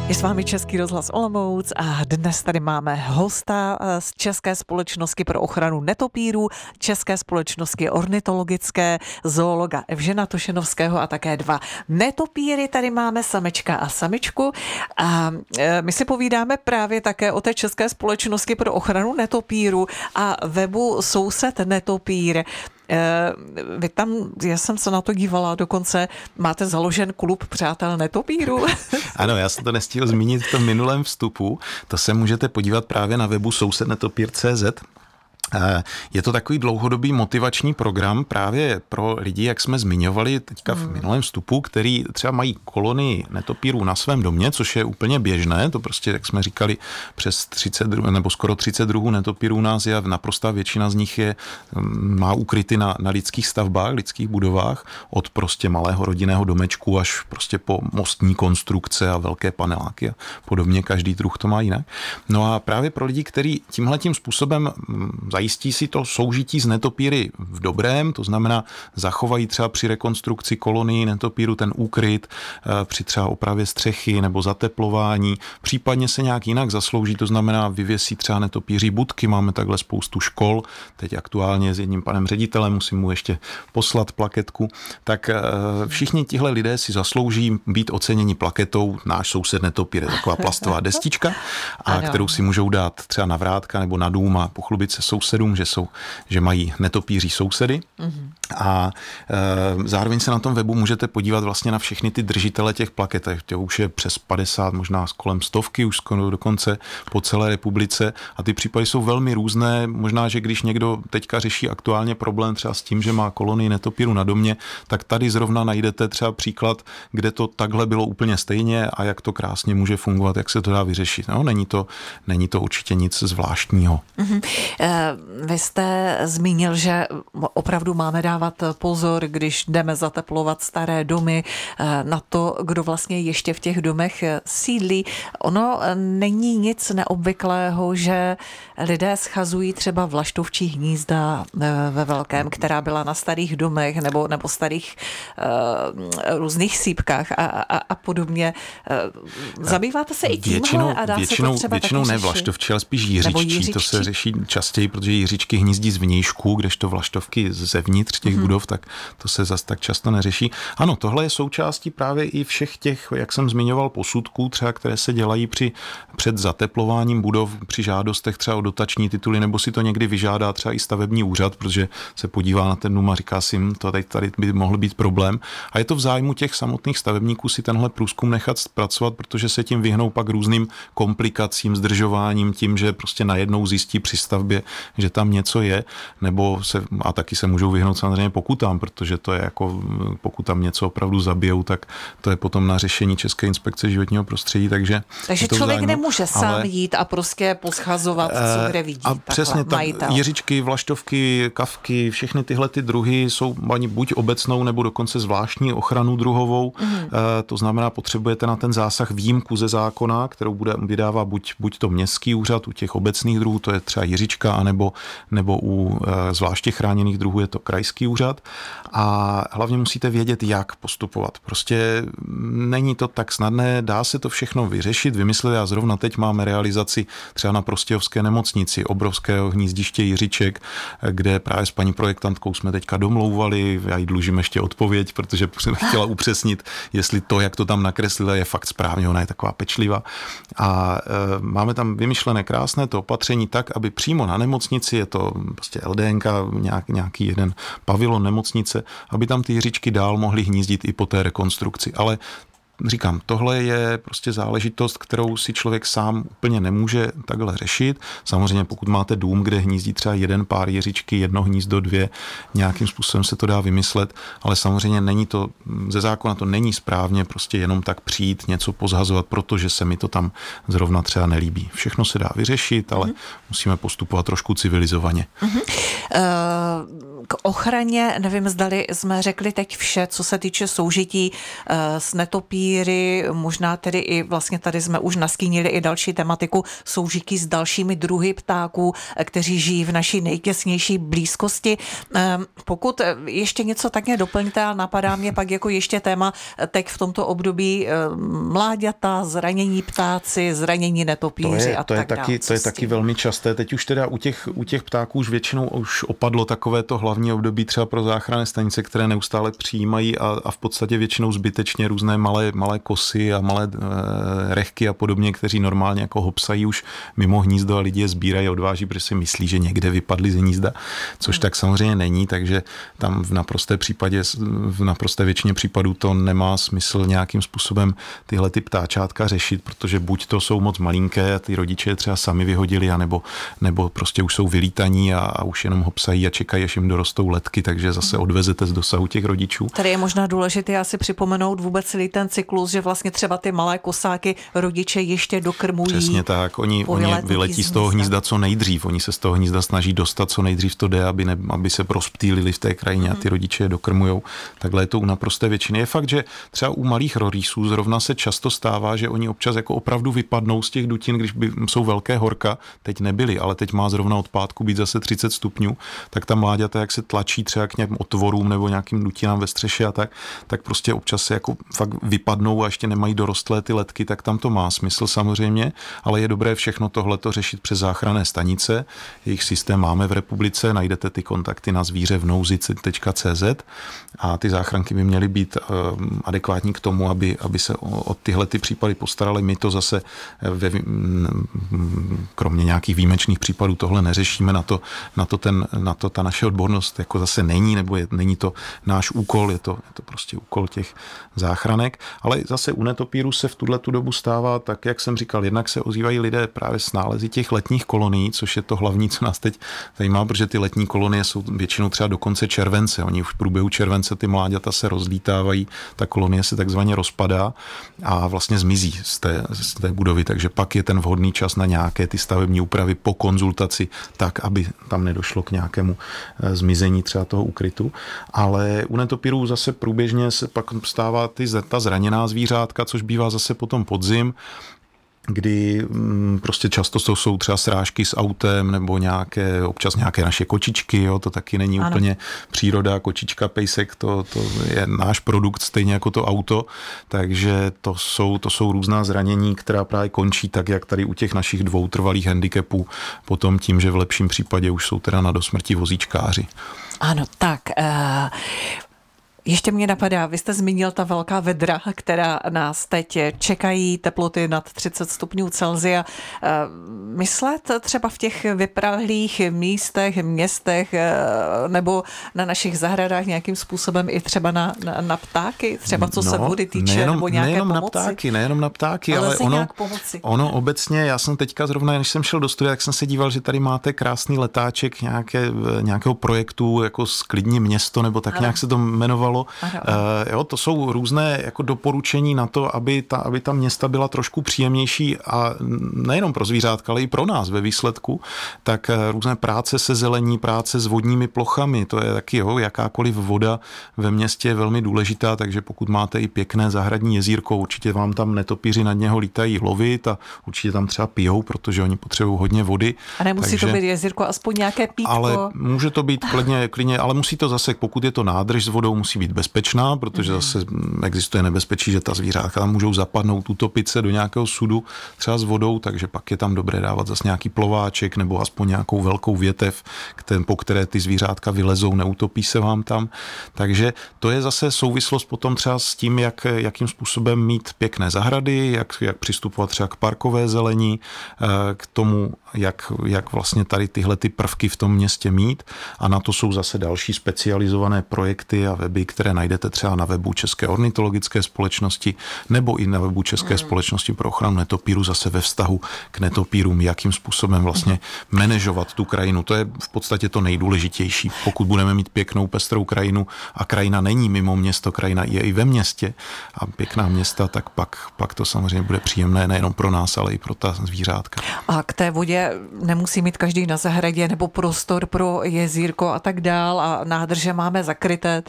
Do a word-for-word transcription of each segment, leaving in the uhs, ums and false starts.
Je s vámi Český rozhlas Olomouc a dnes tady máme hosta z České společnosti pro ochranu netopírů, České společnosti ornitologické, zoologa Evžena Tošenovského a také dva netopíry. Tady máme samečka a samičku a my si povídáme právě také o té České společnosti pro ochranu netopírů a webu Soused netopír. Vy tam, já jsem se na to dívala, dokonce máte založen klub přátel netopíru. Ano, já jsem to nestihl zmínit v tom minulém vstupu, to se můžete podívat právě na webu soused netopír tečka cé zet. Je to takový dlouhodobý motivační program právě pro lidi, jak jsme zmiňovali teďka v minulém vstupu, který třeba mají kolonii netopírů na svém domě, což je úplně běžné, to prostě, jak jsme říkali, přes třicet nebo skoro třicet druhů netopírů u nás je a naprostá většina z nich je, má ukryty na, na lidských stavbách, lidských budovách, od prostě malého rodinného domečku až prostě po mostní konstrukce a velké paneláky a podobně, každý druh to má jinak. No a právě pro lidi, kteří tímhletím způsobem zajistí si to soužití s netopíry v dobrém, to znamená zachovají třeba při rekonstrukci kolonii netopíru ten úkryt, při třeba opravě střechy nebo zateplování, případně se nějak jinak zaslouží, to znamená vyvěsí třeba netopíří budky, máme takhle spoustu škol, teď aktuálně s jedním panem ředitelem, musím mu ještě poslat plaketku, tak všichni tihle lidé si zaslouží být oceněni plaketou náš soused netopír, je taková plastová destička, a kterou si můžou dát třeba na vrátka nebo na dům a pochlubit se sousedům, že jsou, že mají netopíří sousedy. Mm-hmm. A e, zároveň se na tom webu můžete podívat vlastně na všechny ty držitele těch plaket. To už je přes padesát, možná kolem stovky, už skoro dokonce po celé republice. A ty případy jsou velmi různé. Možná, že když někdo teďka řeší aktuálně problém třeba s tím, že má kolonii netopíru na domě, tak tady zrovna najdete třeba příklad, kde to takhle bylo úplně stejně a jak to krásně může fungovat, jak se to dá vyřešit. No, není to, není to určitě nic zvláštního. Mm-hmm. Vy jste zmínil, že opravdu máme dávat pozor, když jdeme zateplovat staré domy, na to, kdo vlastně ještě v těch domech sídlí. Ono není nic neobvyklého, že lidé schazují třeba vlaštovčí hnízda ve velkém, která byla na starých domech nebo, nebo starých uh, různých sýpkách a, a, a podobně. Zabýváte se i tímhle a dá většinou, se to třeba většinou taky ne řešit? Vlaštovčí, ale spíš jiřičtí. To se řeší častěji, protože jiřičky hnízdí zvnějšku, kdežto vlaštovky zevnitř těch hmm. budov, tak to se zas tak často neřeší. Ano, tohle je součástí právě i všech těch, jak jsem zmiňoval, posudků, třeba které se dělají při, před zateplováním budov, při žádostech třeba o dotační tituly, nebo si to někdy vyžádá třeba i stavební úřad, protože se podívá na ten dům a říká si, to tady, tady by mohl být problém. A je to v zájmu těch samotných stavebníků si tenhle průzkum nechat zpracovat, protože se tím vyhnou pak různým komplikacím, zdržováním, tím, že prostě najednou zjistí při stavbě, že tam něco je, nebo se, a taky se můžou vyhnout samozřejmě pokutám, protože to je jako, pokud tam něco opravdu zabijou, tak to je potom na řešení České inspekce životního prostředí, takže... Takže člověk zájmu, nemůže sám ale, jít a prostě poschazovat, co kde vidí. A přesně tak, jiřičky, vlaštovky, kavky, všechny tyhle ty druhy jsou ani buď obecnou, nebo dokonce zvláštní ochranu druhovou, mm. to znamená, potřebujete na ten zásah výjimku ze zákona, kterou bude vydává buď, buď to městský úřad, u těch obecných druhů, to je třeba jiřička, anebo, nebo u e, zvláště chráněných druhů je to krajský úřad. A hlavně musíte vědět, jak postupovat. Prostě není to tak snadné, dá se to všechno vyřešit, vymyslet. A zrovna teď máme realizaci třeba na Prostějovské nemocnici, obrovského hnízdiště jiřiček, kde právě s paní projektantkou jsme teďka domlouvali, já jí dlužím ještě odpověď, protože jsem chtěla upřesnit, jestli to, jak to tam nakreslila, je fakt správně, ona je taková pečlivá. A e, máme tam vymyšlené krásné to opatření tak, aby přímo na nemocnici, je to prostě LDNka, nějak, nějaký jeden pavilon nemocnice, aby tam ty jiřičky dál mohly hnízdit i po té rekonstrukci. Ale říkám, tohle je prostě záležitost, kterou si člověk sám úplně nemůže takhle řešit. Samozřejmě pokud máte dům, kde hnízdí třeba jeden pár jiřičky, jedno hnízdo, dvě, nějakým způsobem se to dá vymyslet, ale samozřejmě není to, ze zákona to není správně prostě jenom tak přijít, něco pozhazovat, protože se mi to tam zrovna třeba nelíbí. Všechno se dá vyřešit, ale mm-hmm. musíme postupovat trošku civilizovaně. Mm-hmm. Uh, k ochraně, nevím, zdali jsme řekli teď vše, co se týče soužití uh, s netopí netopíry, možná tedy i vlastně tady jsme už nastínili i další tematiku soužití s dalšími druhy ptáků, kteří žijí v naší nejtěsnější blízkosti. Pokud ještě něco tak mě doplňte, a napadá mě pak jako ještě téma teď v tomto období mláďata, zranění ptáci, zranění netopíři to je, a to je tak taky, dál. To je taky velmi časté. Teď už teda u těch, u těch ptáků už většinou už opadlo takové to hlavní období třeba pro záchranné stanice, které neustále přijímají a, a v podstatě většinou zbytečně různé malé, malé kosy a malé e, rechky a podobně, kteří normálně jako hopsají už mimo hnízdo a lidi je sbírají a odváží, protože si myslí, že někde vypadli z hnízda, což hmm. tak samozřejmě není, takže tam v naprosté případě, v naprosté většině případů to nemá smysl nějakým způsobem tyhle ty ptáčátka řešit, protože buď to jsou moc malinké a ty rodiče je třeba sami vyhodili, anebo, nebo prostě už jsou vylítaní a, a už jenom hopsají a čekají, až jim dorostou letky, takže zase odvezete z dosahu těch rodičů. Tady je možná důležité asi připomenout vůbec celý ten cyklus, že vlastně třeba ty malé kosáky rodiče ještě dokrmují. Přesně tak, oni, oni vyletí z toho hnízda co nejdřív, oni se z toho hnízda snaží dostat co nejdřív to jde, aby, ne, aby se rozptýlili v té krajině hmm. a ty rodiče je dokrmujou. Takhle je to u naprosté většiny. Je fakt, že třeba u malých rorýsů zrovna se často stává, že oni občas jako opravdu vypadnou z těch dutin, když by, jsou velké horka, teď nebyly, ale teď má zrovna od pátku být zase třicet stupňů, tak ta mláďata, jak se tlačí třeba k nějakým otvorům nebo nějakým dutinám ve střeše a tak, tak prostě občas se jako fakt vypadnou a ještě nemají dorostlé ty letky, tak tam to má smysl samozřejmě, ale je dobré všechno tohleto řešit přes záchranné stanice. Jejich systém máme v republice, najdete ty kontakty na zvíře v nouzi tečka cé zet a ty záchranky by měly být um, adekvátní k tomu, aby, aby se o, o tyhle ty případy postarali. My to zase ve, kromě nějakých výjimečných případů tohle neřešíme, na to, na to, ten, na to ta naše odbornost jako zase není, nebo je, není to náš úkol, je to, je to prostě úkol těch záchranek, ale zase u netopíru se v tuhle tu dobu stává, tak jak jsem říkal, jednak se ozývají lidé právě s nálezy těch letních kolonií, což je to hlavní, co nás teď zajímá, protože ty letní kolonie jsou většinou třeba do konce července, oni už v průběhu července ty mláďata se rozlítávají, ta kolonie se takzvaně rozpadá a vlastně zmizí z té, z té budovy, takže pak je ten vhodný čas na nějaké ty stavební úpravy po konzultaci, tak, aby tam nedošlo k nějakému zmizení třeba toho úkrytu. Ale u netopírů zase průběžně se pak stává ty, ta zraněná zvířátka, což bývá zase potom podzim, kdy prostě často to jsou třeba srážky s autem nebo nějaké, občas nějaké naše kočičky, jo, to taky není ano. úplně příroda, kočička, pejsek, to, to je náš produkt stejně jako to auto, takže to jsou, to jsou různá zranění, která právě končí tak, jak tady u těch našich dvou trvalých handicapů, potom tím, že v lepším případě už jsou teda na dosmrti vozíčkáři. Ano, tak... Uh... Ještě mě napadá, vy jste zmínil ta velká vedra, která nás teď čekají, teploty nad třicet stupňů Celsia. Myslet třeba v těch vyprahlých místech, městech nebo na našich zahradách nějakým způsobem i třeba na, na, na ptáky, třeba co no, se vody týče, nejenom, nebo nějaké nejenom pomoci? Na ptáky, nejenom na ptáky, ale, ale ono, ono obecně, já jsem teďka zrovna, než jsem šel do studia, tak jsem se díval, že tady máte krásný letáček nějaké, nějakého projektu, jako Sklidni město, nebo tak ano. nějak se to jmenovalo. Aha, aha. Uh, jo, to jsou různé jako doporučení na to, aby ta, aby ta města byla trošku příjemnější a nejenom pro zvířátka, ale i pro nás ve výsledku, tak uh, různé práce se zelení, práce s vodními plochami, to je taky, jo, jakákoliv voda ve městě je velmi důležitá, takže pokud máte i pěkné zahradní jezírko, určitě vám tam netopíři nad něho lítají lovit a určitě tam třeba pijou, protože oni potřebují hodně vody. A nemusí takže, to být jezírko, aspoň nějaké pítko. Ale může to být klidně, klidně, ale musí to zase, pokud je to nádrž s vodou, musí být bezpečná, protože zase existuje nebezpečí, že ta zvířátka tam můžou zapadnout, utopit se do nějakého sudu třeba s vodou, takže pak je tam dobré dávat zase nějaký plováček nebo aspoň nějakou velkou větev, po které ty zvířátka vylezou, neutopí se vám tam. Takže to je zase souvislost potom třeba s tím, jak, jakým způsobem mít pěkné zahrady, jak, jak přistupovat třeba k parkové zelení, k tomu, jak, jak vlastně tady tyhle ty prvky v tom městě mít a na to jsou zase další specializované projekty a weby, které najdete třeba na webu České ornitologické společnosti nebo i na webu České mm. společnosti pro ochranu netopíru zase ve vztahu k netopírům, jakým způsobem vlastně manažovat tu krajinu. To je v podstatě to nejdůležitější. Pokud budeme mít pěknou pestrou krajinu a krajina není mimo město, krajina je i ve městě a pěkná města, tak pak, pak to samozřejmě bude příjemné nejenom pro nás, ale i pro ta zvířátka. A k té vodě nemusí mít každý na zahradě nebo prostor pro jezírko a tak dál a nádrže máme zakryté, tedy pokud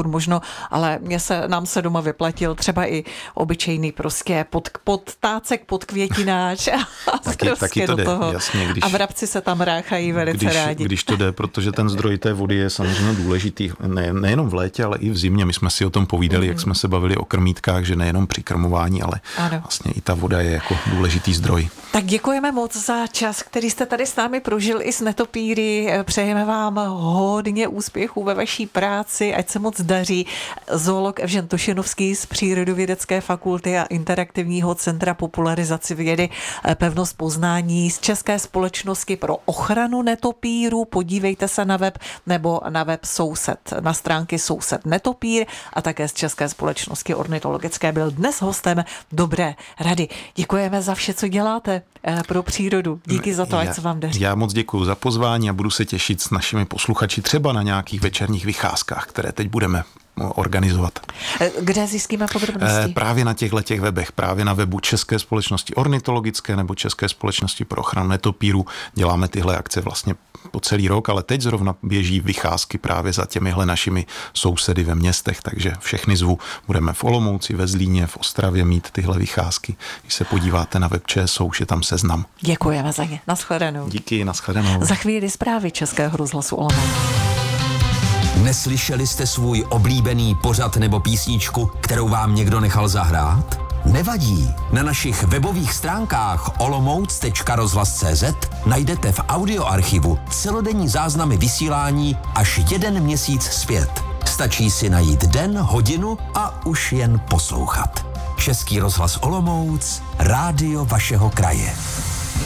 možno, ale mě se, nám se doma vyplatil třeba i obyčejný prostě pod, podtácek, podkvětináč a taky, prostě taky to do jde, toho. Jasně, když, a vrabci se tam ráchají velice když, rádi. Když to jde, protože ten zdroj té vody je samozřejmě důležitý, ne, nejenom v létě, ale i v zimě. My jsme si o tom povídali, mm. jak jsme se bavili o krmítkách, že nejenom při krmování, ale ano. vlastně i ta voda je jako důležitý zdroj. Tak děkujeme moc za čas, který jste tady s námi prožil i s netopíry. Přejeme vám hodně úspěchů ve vaší práci, ať se moc daří. Zoolog Evžen Tošenovský z Přírodovědecké fakulty a Interaktivního centra popularizace vědy Pevnost Poznání z České společnosti pro ochranu netopírů. Podívejte se na web nebo na web Soused, na stránky Soused netopír a také z České společnosti ornitologické byl dnes hostem Dobré rady. Děkujeme za vše, co děláte pro přírodu. Díky za to, ať se vám daří. Já moc děkuji za pozvání a budu se těšit s našimi posluchači třeba na nějakých večerních vycházkách, které teď budeme organizovat. Kde zjistíme podrobnosti? Právě na těchto těch webech, právě na webu České společnosti ornitologické nebo České společnosti pro ochranu netopírů. Děláme tyhle akce vlastně po celý rok, ale teď zrovna běží vycházky právě za těmihle našimi sousedy ve městech, takže všechny zvu. Budeme v Olomouci, ve Zlíně, v Ostravě mít tyhle vycházky. Když se podíváte na web ČSO, už je tam seznam. Děkujeme za ně. Naschledanou. Díky, naschledanou. Za chvíli zprávy Českého rozhlasu Olomouc. Neslyšeli jste svůj oblíbený pořad nebo písničku, kterou vám někdo nechal zahrát? Nevadí. Na našich webových stránkách olomouc tečka rozhlas tečka cé zet najdete v audioarchivu celodenní záznamy vysílání až jeden měsíc zpět. Stačí si najít den, hodinu a už jen poslouchat. Český rozhlas Olomouc, rádio vašeho kraje.